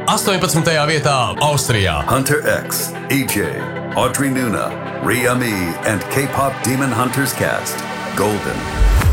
18. vietā Austrijā. Hunter X, EJ, Audrey Nuna, Rhea Me, and K-pop Demon Hunters cast, Golden.